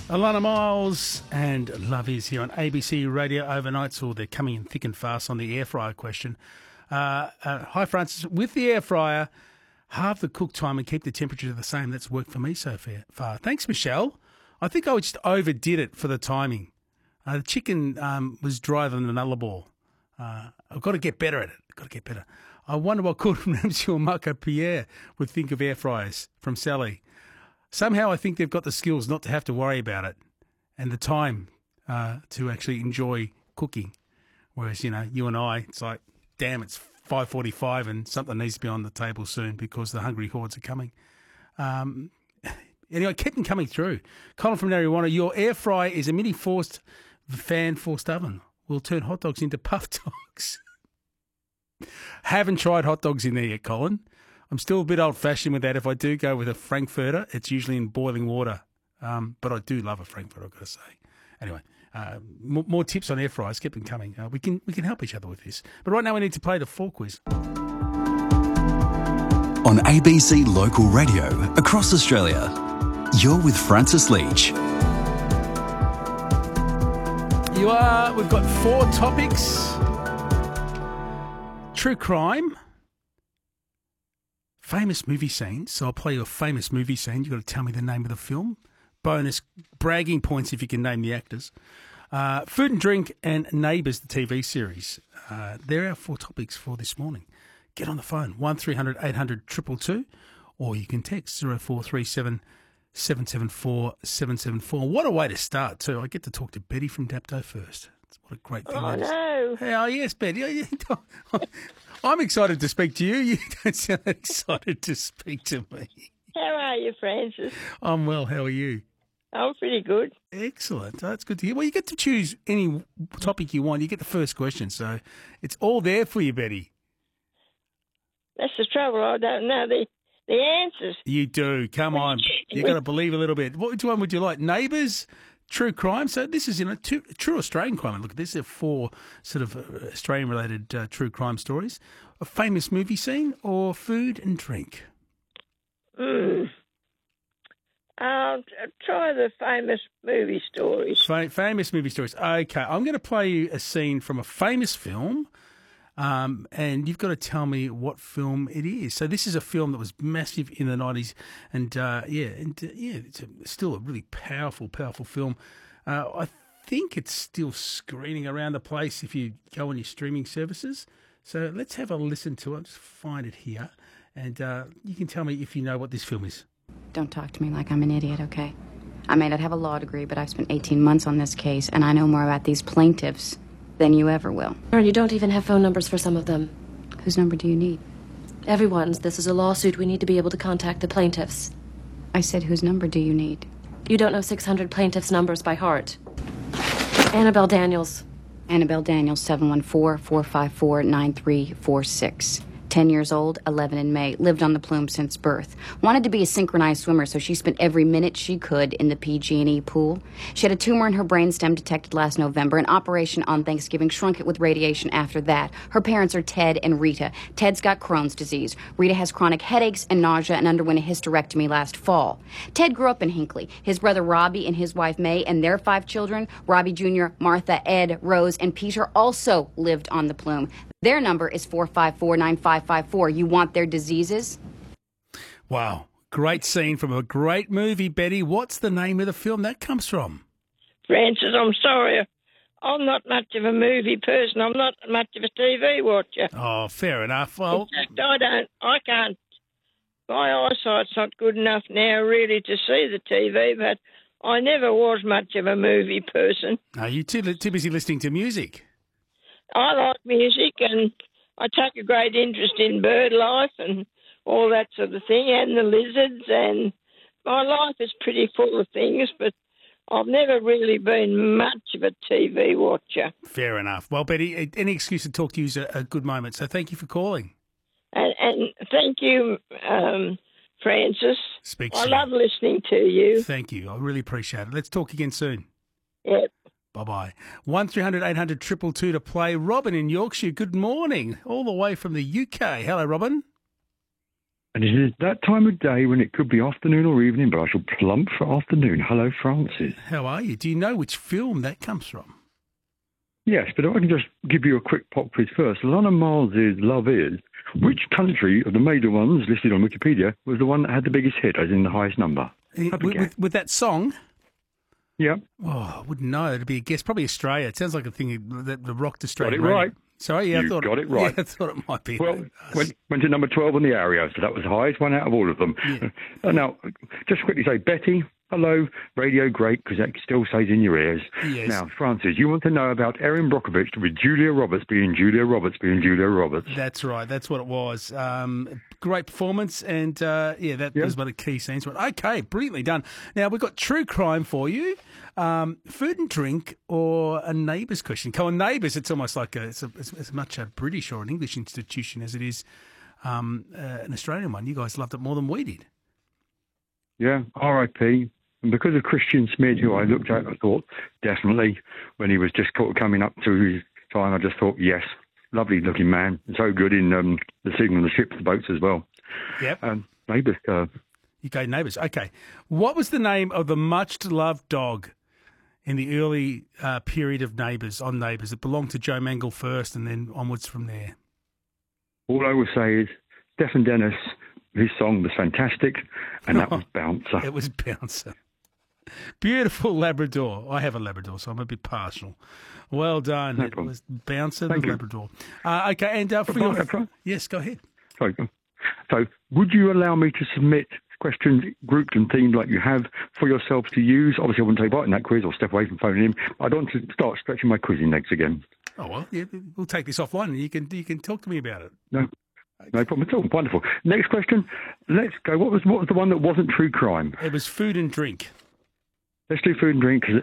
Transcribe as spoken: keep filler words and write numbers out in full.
Alana Miles and Love Is here on A B C Radio overnight, so they're coming in thick and fast on the air fryer question. Uh, uh, hi, Francis. With the air fryer, halve the cook time and keep the temperature the same. That's worked for me so far. Thanks, Michelle. I think I just overdid it for the timing. Uh, the chicken um, was drier than the nullarbor. Uh, I've got to get better at it. I've got to get better. I wonder what Gordon Ramsay or Marco Pierre would think of air fryers from Sally. Somehow I think they've got the skills not to have to worry about it and the time uh, to actually enjoy cooking. Whereas, you know, you and I, it's like, damn, it's five forty-five and something needs to be on the table soon because the hungry hordes are coming. Um, anyway, keep them coming through. Colin from Narrowwanna, your air fryer is a mini forced fan forced oven. Will turn hot dogs into puff dogs. Haven't tried hot dogs in there yet, Colin. I'm still a bit old-fashioned with that. If I do go with a Frankfurter, it's usually in boiling water. Um, but I do love a Frankfurter, I've got to say. Anyway, uh, more, more tips on air fryers. Keep them coming. Uh, we can we can help each other with this. But right now we need to play the four quiz. On A B C Local Radio across Australia, you're with Francis Leach. You are. We've got four topics. True crime. Famous movie scenes. So I'll play you a famous movie scene. You've got to tell me the name of the film. Bonus bragging points if you can name the actors. Uh, food and drink and Neighbours, the T V series. Uh, they're our four topics for this morning. Get on the phone, one three hundred eight hundred two two two, or you can text zero four three seven seven seven four seven seven four. What a way to start, too. I get to talk to Betty from Dapto first. What a great thing. Oh, no. Hey, oh, yes, Betty. I'm excited to speak to you. You don't sound excited to speak to me. How are you, Francis? I'm well. How are you? I'm pretty good. Excellent. That's good to hear. Well, you get to choose any topic you want. You get the first question, so it's all there for you, Betty. That's the trouble. I don't know the, the answers. You do. Come on. You've got to believe a little bit. Which one would you like? Neighbours? True crime. So this is, you know, two, true Australian crime. Look, this is four sort of Australian-related uh, true crime stories. A famous movie scene or food and drink? Hmm. I'll try the famous movie stories. Fa- famous movie stories. Okay, I'm going to play you a scene from a famous film, um, and you've got to tell me what film it is. So this is a film that was massive in the nineties, and uh, yeah, and uh, yeah, it's a, still a really powerful, powerful film. Uh, I think it's still screening around the place if you go on your streaming services. So let's have a listen to it. Just find it here, and uh, you can tell me if you know what this film is. Don't talk to me like I'm an idiot, okay? I may not have a law degree, but I've spent eighteen months on this case, and I know more about these plaintiffs than you ever will. You don't even have phone numbers for some of them. Whose number do you need? Everyone's. This is a lawsuit. We need to be able to contact the plaintiffs. I said, whose number do you need? You don't know six hundred plaintiffs' numbers by heart. Annabelle Daniels. Annabelle Daniels, seven one four, four five four, nine three four six. ten years old, eleven in May, lived on the Plume since birth. Wanted to be a synchronized swimmer, so she spent every minute she could in the P G and E pool. She had a tumor in her brainstem detected last November. An operation on Thanksgiving shrunk it with radiation after that. Her parents are Ted and Rita. Ted's got Crohn's disease. Rita has chronic headaches and nausea and underwent a hysterectomy last fall. Ted grew up in Hinckley. His brother Robbie and his wife May and their five children, Robbie Junior, Martha, Ed, Rose, and Peter, also lived on the Plume. Their number is four five four, nine five five four. You want their diseases? Wow. Great scene from a great movie, Betty. What's the name of the film that comes from? Francis, I'm sorry. I'm not much of a movie person. I'm not much of a T V watcher. Oh, fair enough. Well, in fact, I don't, I can't, my eyesight's not good enough now really to see the T V, but I never was much of a movie person. Are you too, too busy listening to music? I like music and I take a great interest in bird life and all that sort of thing, and the lizards, and my life is pretty full of things, but I've never really been much of a T V watcher. Fair enough. Well, Betty, any excuse to talk to you is a, a good moment, so thank you for calling. And, and thank you, um, Francis. Speak I soon. love listening to you. Thank you. I really appreciate it. Let's talk again soon. Yep. Bye-bye. one three hundred eight hundred two two two to play. Robin in Yorkshire, good morning. All the way from the U K. Hello, Robin. And it is that time of day when it could be afternoon or evening, but I shall plump for afternoon. Hello, Francis. How are you? Do you know which film that comes from? Yes, but if I can just give you a quick pop quiz first. Lana Miles's Love Is, which country of the major ones listed on Wikipedia was the one that had the biggest hit, as in the highest number? With, with, with that song? Yeah. Oh, I wouldn't know. It'd be a guess. Probably Australia. It sounds like a thing that the rocked Australia. Got it right. Sorry, yeah, you I thought got it right. Yeah, I thought it might be. Well, went, went to number twelve on the Ario, so that was the highest one out of all of them. Yeah. Uh, now, just quickly say, Betty, hello, radio great, because that still stays in your ears. Yes. Now, Francis, you want to know about Erin Brockovich with Julia Roberts being Julia Roberts being Julia Roberts. That's right. That's what it was. Um, great performance, and uh, yeah, that Yep. was one of the key scenes. Okay, brilliantly done. Now we've got true crime for you. Um, food and drink, or a neighbours question. Come on, neighbours. It's almost like a, it's, a, it's as much a British or an English institution as it is um, uh, an Australian one. You guys loved it more than we did. Yeah, R I P. And because of Christian Smith, who I looked at, I thought, definitely, when he was just sort of coming up to his time, I just thought, yes, lovely looking man. So good in um, the singing of the ships, the boats as well. Yep. Um, neighbours. Uh, You go neighbours. Okay. What was the name of the much-loved dog in the early uh, period of Neighbours, on Neighbours? It belonged to Joe Mangle first and then onwards from there. all I will say is, Stephen Dennis, his song was fantastic, and that was Bouncer. It was Bouncer. Beautiful Labrador. I have a Labrador, so I'm a bit partial. Well done. No it problem. was Bouncer, Thank the you. Labrador. Uh, okay, and uh, for your... Yes, go ahead. Sorry. So, would you allow me to submit questions grouped and themed like you have for yourself to use? Obviously, I wouldn't take part in that quiz or step away from phoning in. I don't want to start stretching my quizzing legs again. Oh, well, yeah, we'll take this offline and you can you can talk to me about it. No, no problem at all. Wonderful. Next question. Let's go. What was what was the one that wasn't true crime? It was food and drink. Let's do food and drink, because